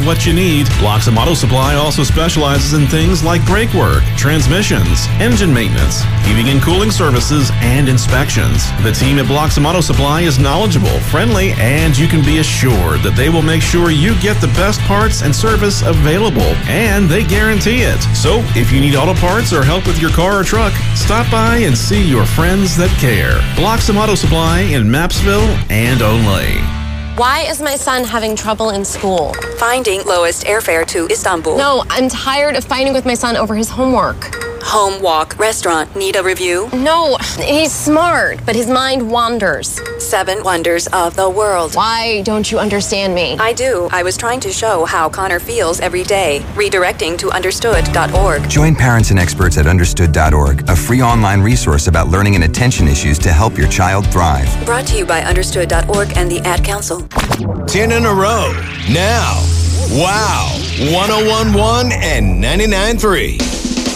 what you need. Bloxham Auto Supply also specializes in things like brake work, transmissions, engine maintenance, heating and cooling services, and inspections. The team at Bloxham Auto Supply is knowledgeable, friendly, and you can be assured that they will make sure you get the best parts and service available, and they guarantee it. So, if you need auto parts or help with your car or truck, stop by and see your friends that care. Bloxham Auto Supply in Mapsville and Olney. Why is my son having trouble in school? Finding lowest airfare to Istanbul. No, I'm tired of fighting with my son over his homework. Home, walk, restaurant. Need a review? No, he's smart, but his mind wanders. 7 wonders of the world. Why don't you understand me? I do. I was trying to show how Connor feels every day. Redirecting to understood.org. Join parents and experts at understood.org, a free online resource about learning and attention issues to help your child thrive. Brought to you by understood.org and the Ad Council. 10 in a row. Now, wow. 101.1 and 99.3.